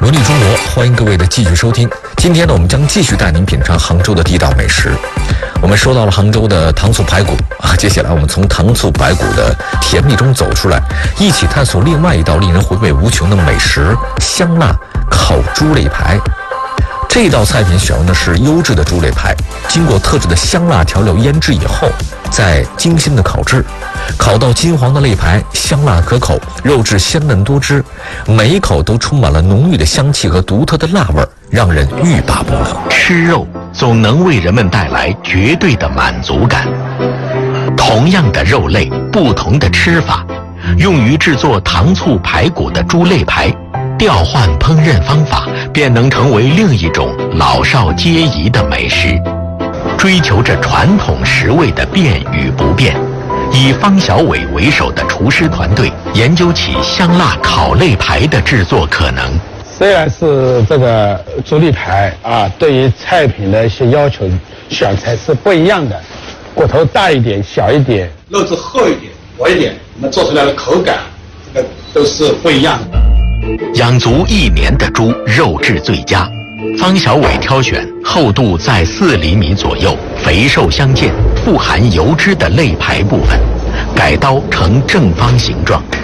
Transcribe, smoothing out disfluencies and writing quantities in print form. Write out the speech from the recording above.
游历中国，欢迎各位的继续收听。今天呢，我们将继续带您品尝杭州的地道美食。我们说到了杭州的糖醋排骨啊，接下来我们从糖醋排骨的甜蜜中走出来，一起探索另外一道令人回味无穷的美食——香辣烤猪肋排。这道菜品选用的是优质的猪肋排，经过特制的香辣调料腌制以后，再精心的烤制，烤到金黄的肋排香辣可口，肉质鲜嫩多汁，每一口都充满了浓郁的香气和独特的辣味，让人欲罢不能。 吃肉总能为人们带来绝对的满足感。同样的肉类，不同的吃法，用于制作糖醋排骨的猪肋排，调换烹饪方法，便能成为另一种老少皆宜的美食。追求着传统食味的变与不变，以方小伟为首的厨师团队研究起香辣烤肋排的制作可能。 虽然是这个猪肋排啊，对于菜品的一些要求选材是不一样的，骨头大一点、小一点， 肉质厚一点、薄一点，那做出来的口感，这个都是不一样的。 养足1年的猪肉质最佳，方小伟挑选厚度在4厘米左右、肥瘦相间、富含油脂的肋排部分，改刀成正方形状，